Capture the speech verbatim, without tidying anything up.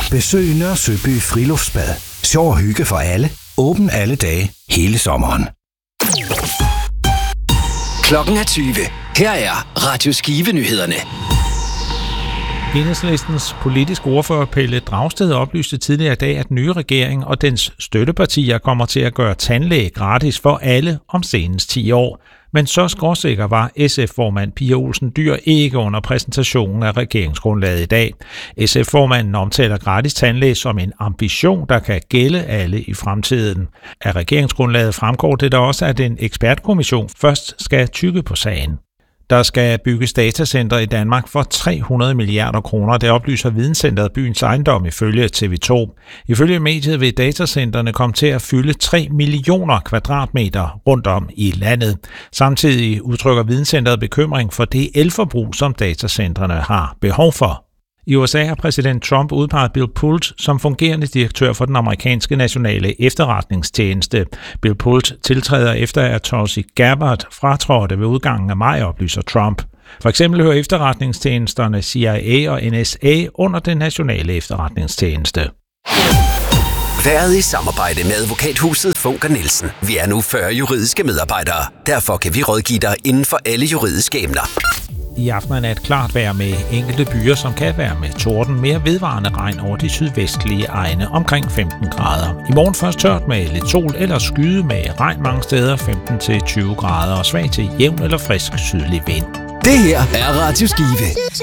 Besøg Nørre Søby Friluftsbad. Sjov og hygge for alle. Åben alle dage, hele sommeren. Klokken er tyve. Her er Radio Skive-nyhederne. Enhedslistens politiske ordfører Pelle Dragsted oplyste tidligere i dag, at den nye regering og dens støttepartier kommer til at gøre tandlæge gratis for alle om senest ti år. Men så skråsikker var S F-formand Pia Olsen Dyhr ikke under præsentationen af regeringsgrundlaget i dag. S F-formanden omtaler gratis tandlæge som en ambition, der kan gælde alle i fremtiden. Af regeringsgrundlaget fremgår det da også, at en ekspertkommission først skal tygge på sagen. Der skal bygges datacenter i Danmark for tre hundrede milliarder kroner. Det oplyser Videnscenteret Byens Ejendom ifølge T V to. Ifølge mediet vil datacenterne komme til at fylde tre millioner kvadratmeter rundt om i landet. Samtidig udtrykker Videnscenteret bekymring for det elforbrug, som datacentrene har behov for. I U S A har præsident Trump udpeget Bill Pulte som fungerende direktør for den amerikanske nationale efterretningstjeneste. Bill Pulte tiltræder efter at Tulsi Gabbard fratrådte ved udgangen af maj, oplyser Trump. For eksempel hører efterretningstjenesterne C I A og N S A under den nationale efterretningstjeneste. Været i samarbejde med advokathuset Funker Nielsen. Vi er nu fyrre juridiske medarbejdere. Derfor kan vi rådgive dig inden for alle juridiske emner. I aften er et klart vejr med enkelte byer, som kan være med torden. Mere vedvarende regn over de sydvestlige egne, omkring femten grader. I morgen først tørt med lidt sol eller skyde med regn mange steder, femten til tyve grader, og svag til jævn eller frisk sydlig vind. Det her er Radio Skive.